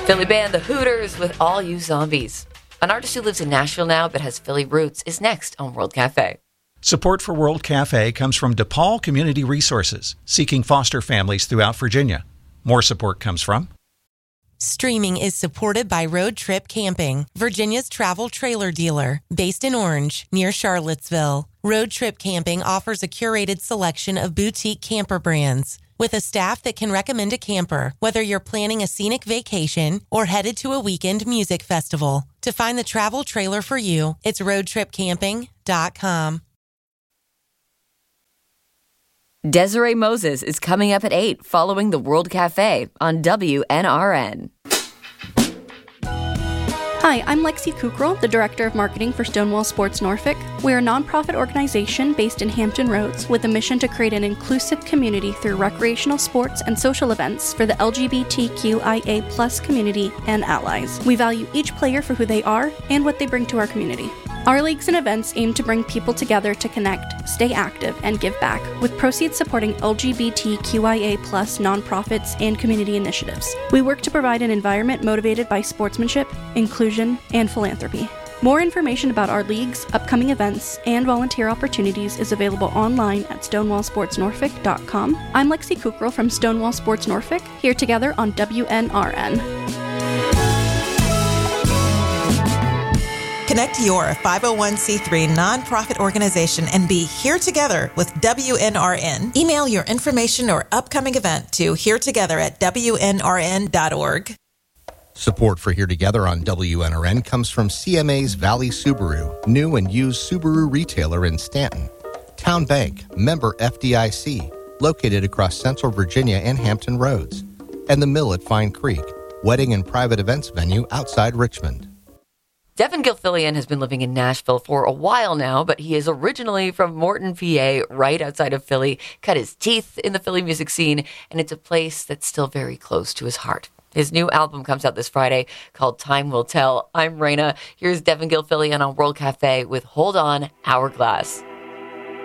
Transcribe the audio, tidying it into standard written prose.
Philly band The Hooters with All You Zombies. An artist who lives in Nashville now but has Philly roots is next on World Cafe. Support for World Cafe comes from DePaul Community Resources, seeking foster families throughout Virginia. More support comes from... Streaming is supported by Road Trip Camping, Virginia's travel trailer dealer, based in Orange, near Charlottesville. Road Trip Camping offers a curated selection of boutique camper brands, with a staff that can recommend a camper, whether you're planning a scenic vacation or headed to a weekend music festival. To find the travel trailer for you, it's roadtripcamping.com. Desiree Moses is coming up at 8 following the World Cafe on WNRN. Hi, I'm Lexi Kukral, the Director of Marketing for Stonewall Sports Norfolk. We're a nonprofit organization based in Hampton Roads with a mission to create an inclusive community through recreational sports and social events for the LGBTQIA+ community and allies. We value each player for who they are and what they bring to our community. Our leagues and events aim to bring people together to connect, stay active, and give back, with proceeds supporting LGBTQIA+ nonprofits and community initiatives. We work to provide an environment motivated by sportsmanship, inclusion, and philanthropy. More information about our leagues, upcoming events, and volunteer opportunities is available online at stonewallsportsnorfolk.com. I'm Lexi Kukral from Stonewall Sports Norfolk, here together on WNRN. Connect your 501c3 nonprofit organization and be here together with WNRN. Email your information or upcoming event to heretogether@WNRN.org. Support for Here Together on WNRN comes from CMA's Valley Subaru, new and used Subaru retailer in Stanton. Town Bank, member FDIC, located across Central Virginia and Hampton Roads. And the Mill at Fine Creek, wedding and private events venue outside Richmond. Devin Gilfillian has been living in Nashville for a while now, but he is originally from Morton, PA, right outside of Philly, cut his teeth in the Philly music scene, and it's a place that's still very close to his heart. His new album comes out this Friday called Time Will Tell. I'm Raina. Here's Devin Gilfillian on World Cafe with Hold On, Hourglass.